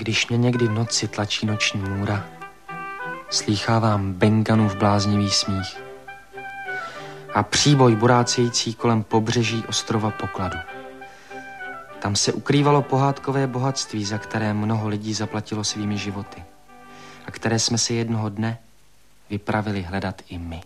Když mě někdy v noci tlačí noční můra, slýchávám Benganův bláznivý smích a příboj burácející kolem pobřeží ostrova Pokladu. Tam se ukrývalo pohádkové bohatství, za které mnoho lidí zaplatilo svými životy a které jsme si jednoho dne vypravili hledat i my.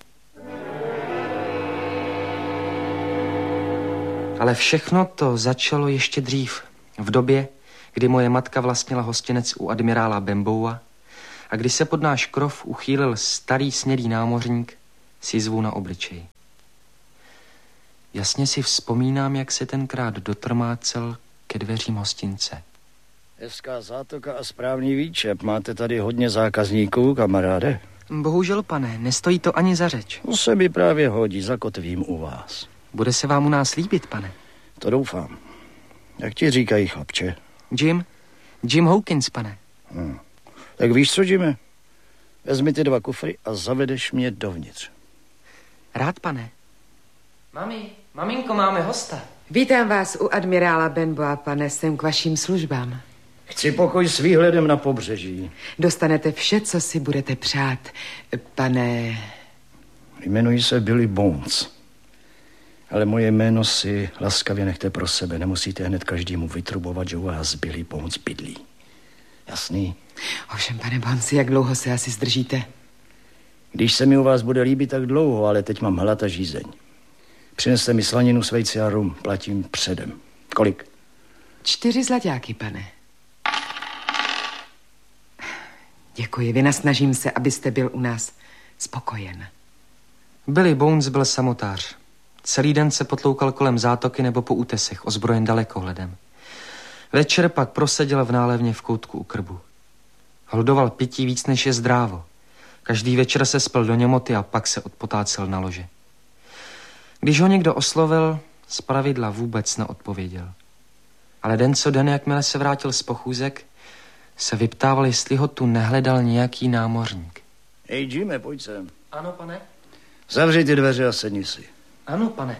Ale všechno to začalo ještě dřív, v době, kdy moje matka vlastnila hostinec u admirála Benboua a kdy se pod náš krov uchýlil starý snědý námořník s jizvou na obličeji. Jasně si vzpomínám, jak se tenkrát dotrmácel ke dveřím hostince. Hezká zátoka a správný výčep. Máte tady hodně zákazníků, kamaráde? Bohužel, pane, nestojí to ani za řeč. To se mi právě hodí, zakotvím u vás. Bude se vám u nás líbit, pane? To doufám. Jak ti říkají, chlapče? Jim Hawkins, pane. Tak víš co, Jime? Vezmi ty 2 kufry a zavedeš mě dovnitř. Rád, pane. Maminko, máme hosta. Vítám vás u admirála Benboua, pane, jsem k vašim službám. Chci pokoj s výhledem na pobřeží. Dostanete vše, co si budete přát, pane... Jmenuji se Billy Bones. Ale moje jméno si laskavě nechte pro sebe. Nemusíte hned každému vytrubovat, že u vás Billy Bones bydlí. Jasný? Ovšem, pane Bonesi, jak dlouho se asi zdržíte? Když se mi u vás bude líbit, tak dlouho, ale teď mám hlad a žízeň. Přineste mi slaninu, svejci a rum. Platím předem. Kolik? 4 zlaťáky, pane. Děkuji, vynasnažím se, abyste byl u nás spokojen. Billy Bones byl samotář. Celý den se potloukal kolem zátoky nebo po útesech, ozbrojen dalekohledem. Večer pak proseděl v nálevně v koutku u krbu. Hludoval pití víc, než je zdrávo. Každý večer se spal do němoty a pak se odpotácel na lože. Když ho někdo oslovil, zpravidla vůbec neodpověděl. Ale den co den, jakmile se vrátil z pochůzek, se vyptával, jestli ho tu nehledal nějaký námořník. Hej, Jime, pojď sem. Ano, pane. Zavři ty dveře a sedni si. Ano, pane.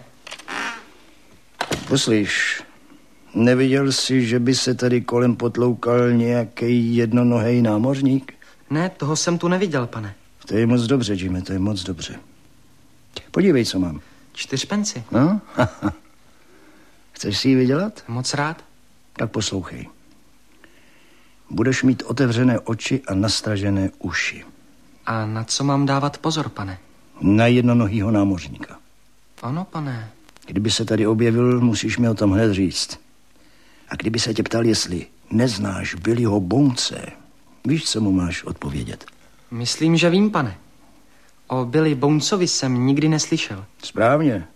Poslíš, neviděl jsi, že by se tady kolem potloukal nějaký jednonohej námořník? Ne, toho jsem tu neviděl, pane. To je moc dobře, Jime, to je moc dobře. Podívej, co mám. 4 penci. No? Chceš si ji vydělat? Moc rád. Tak poslouchej. Budeš mít otevřené oči a nastražené uši. A na co mám dávat pozor, pane? Na jednonohýho námořníka. Ano, pane. Kdyby se tady objevil, musíš mi o tom hned říct. A kdyby se tě ptal, jestli neznáš Billyho Bonese, víš, co mu máš odpovědět? Myslím, že vím, pane. O Billy Bonesovi jsem nikdy neslyšel. Správně.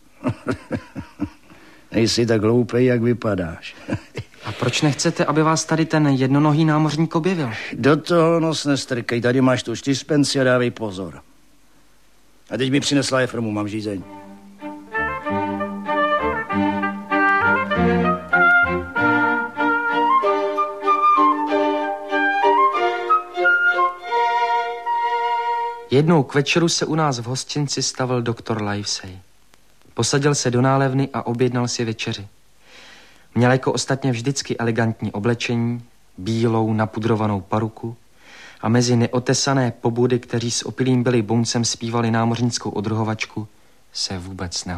Nejsi tak hloupej, jak vypadáš. A proč nechcete, aby vás tady ten jednonohý námořník objevil? Do toho nos nestrkej, tady máš tu 4 penci a dávej pozor. A teď mi přinesla Efremu, mám žízeň. Jednou k večeru se u nás v hostinci stavil doktor Livesey. Posadil se do nálevny a objednal si večeři. Měl jako ostatně vždycky elegantní oblečení, bílou napudrovanou paruku a mezi neotesané pobudy, kteří s opilým Billy Bonesem zpívali námořnickou odruhovačku, se vůbec nehodil.